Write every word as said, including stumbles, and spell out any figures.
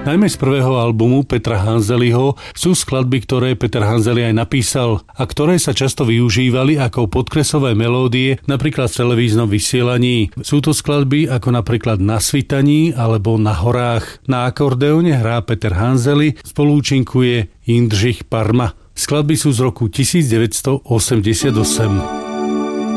Najmä z prvého albumu Petra Hanzeliho sú skladby, ktoré Peter Hanzeli aj napísal a ktoré sa často využívali ako podkresové melódie, napríklad v televíznom vysielaní. Sú to skladby ako napríklad Na svitaní alebo Na horách. Na akordeóne hrá Peter Hanzeli, spolúčinkuje Jindřich Parma. Skladby sú z roku devätnásť osemdesiatosem.